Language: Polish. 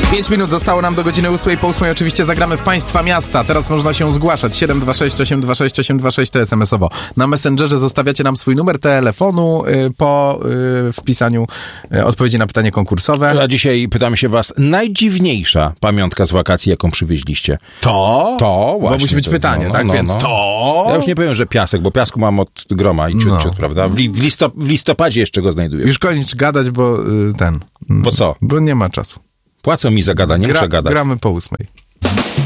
5 minut zostało nam do godziny 8. Po 8 oczywiście zagramy w Państwa Miasta. Teraz można się zgłaszać. 726 826 826 to SMS-owo. Na Messengerze zostawiacie nam swój numer telefonu po wpisaniu odpowiedzi na pytanie konkursowe. A dzisiaj pytamy się was, najdziwniejsza pamiątka z wakacji, jaką przywieźliście? To właśnie. Bo musi być pytanie, tak? Więc to... Ja już nie powiem, że piasek, bo piasku mam od groma i ciut, prawda? W listopadzie jeszcze go znajduję. Już koniec gadać, bo Bo co? Bo nie ma czasu. Płacą mi za gadanie, muszę gadać. Gramy po 8.